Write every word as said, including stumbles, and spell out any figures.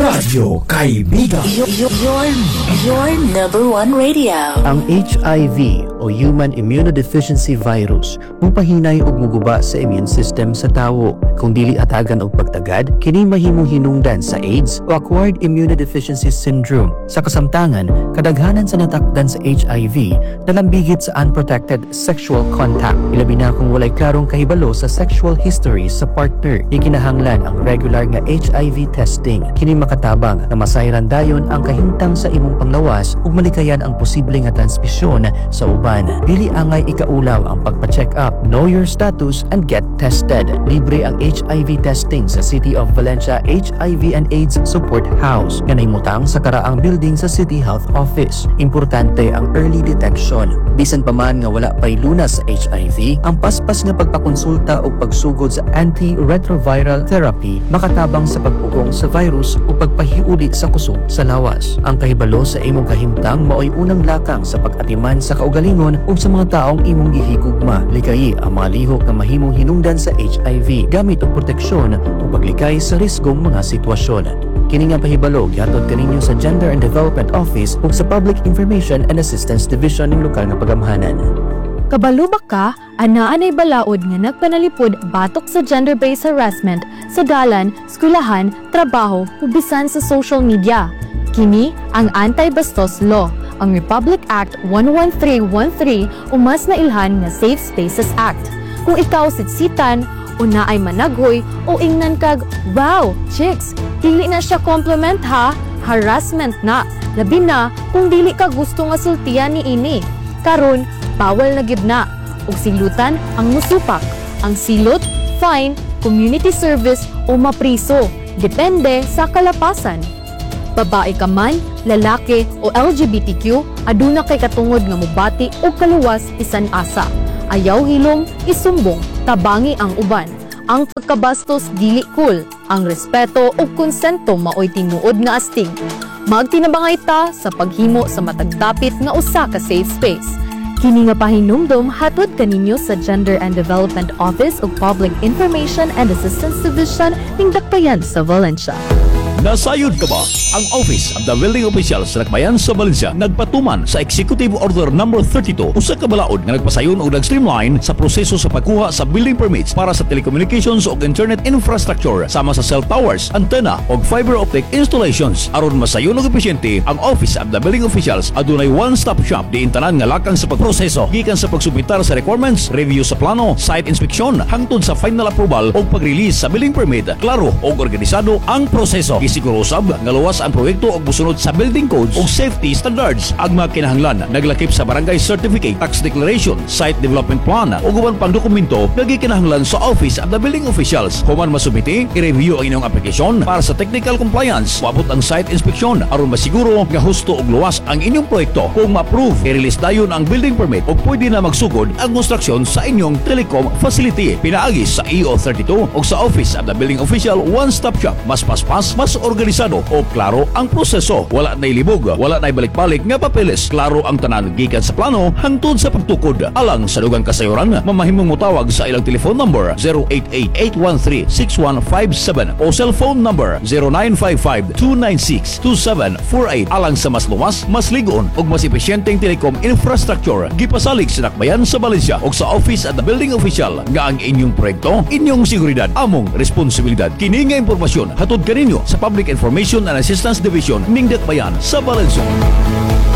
Radyo Kaibigan. Your, your, your number one radio. Ang H I V o Human Immunodeficiency Virus mupahinay og muguba sa immune system sa tawo. Kung dili atagan og pagtagad, kini mahimong hinungdan sa AIDS o Acquired Immunodeficiency Syndrome. Sa kasamtangan, kadaghanan sa natakdan sa H I V nalambigit sa unprotected sexual contact. Ilabi na kung walay klarong kahibalo sa sexual history sa partner. Ikinahanglan ang regular nga H I V testing. Kini makatabang na masayran dayon ang kahimtang sa imong panglawas ug malikayan ang posible nga transmisyon sa uban. Dili angay ikaulaw ang pagpa-check up, know your status and get tested. Libre ang H I V testing sa City of Valencia H I V and AIDS Support House nga nahimutang sa karaang building sa City Health Office. Importante ang early detection. Bisan pa man nga wala pay lunas sa H I V, ang paspas nga pagpakonsulta o pagsugod sa antiretroviral therapy makatabang sa pagpugong sa virus o pagpahiuli sa kusog sa lawas. Ang kahibalo sa imong kahimtang maoy unang lakang sa pag-atiman sa kaugalingon o sa mga taong imong gihigugma. Likayi ang mga lihok na mahimong hinungdan sa H I V gamit og proteksyon o paglikay sa risgong mga sitwasyon. Kini nga pahibalo gihatod kaninyo sa Gender and Development Office ug sa Public Information and Assistance Division ng lokal nga pagamhanan. Kabalo ba ka, anaan ay balaod nga nagpanalipod batok sa gender-based harassment sa dalan, skulahan, trabaho, ug bisan sa social media. Kini ang Anti-Bastos Law, ang Republic Act one one three one three o mas nailhan nga Safe Spaces Act. Kung ikaw sitsitan, o naay managhoy o ingnan kag, wow, chicks, dili na siya compliment ha, harassment na. Labi na kung dili ka gusto nga sultian ni ini. Karon, bawal na gid na. Ug silutan ang musupak. Ang silot, fine, community service o mapriso. Depende sa kalapasan. Babae ka man, lalaki o L G B T Q, aduna kay katungod nga mubati o kaluwas bisan asa. Ayaw hilom, isumbong, tabangi ang uban. Ang pagkabastos dili cool. Ang respeto o konsento maoy tinuod nga astig. Magtinabangay ta sa paghimo sa matagdapit nga usa ka safe space. Kini nga pahinumdom hatod kaninyo sa Gender and Development Office ug Public Information and Assistance Division ning Dakbayan sa Valencia. Nasayod ka ba? Ang Office of the Building Officials sa Dakbayan sa Valencia nagpatuman sa Executive Order number thirty-two usa ka balaod nga nagpasayon og nag-streamline sa proseso sa pagkuha sa building permits para sa telecommunications ug internet infrastructure sama sa cell towers, antenna ug fiber optic installations. Aron masayon ug epesyente, ang Office of the Building Officials adunay one-stop shop diin tanan nga lakang sa pagproseso gikan sa pagsubitar sa requirements, review sa plano, site inspection hangtod sa final approval ug pag-release sa building permit. Klaro ug organisado ang proseso. Isiguro usab nga luwas ang proyekto og musunod sa building codes ug safety standards. Ang mga kinahanglan naglakip sa barangay certificate, tax declaration, site development plan ug uban pang dokumento nga gikinahanglan sa Office of the Building Officials. Human masubmiti, i-review ang inyong application para sa technical compliance. Wabot ang site inspection aron masiguro nga husto ug luwas ang inyong proyekto. Kung ma-approve, i-release dayon ang building permit ug pwede na magsugod ang konstruksyon sa inyong telecom facility. Pinaagi sa E O thirty-two ug sa Office of the Building Official one-stop shop. Mas paspas, mas organisado o klaro ang proseso. Wala na'y libog, wala na'y balik-balik nga papeles. Klaro ang tanan gikan sa plano hangtod sa pagtukod. Alang sa dugang kasayuran, mamahimong mutawag sa ilang telephone number zero eight eight, eight one three, six one five seven o cellphone number zero nine five five, two nine six, two seven four eight. Alang sa mas luwas, mas ligon ug mas epesyenteng telecom infrastructure, gipasalig sa Dakbayan sa Valencia ug sa Office at the Building Official nga ang inyong proyekto, inyong seguridad, among responsibilidad. Kini nga impormasyon hatod kaninyo sa Public Information and Assistance Division ning Dakbayan sa Valencia.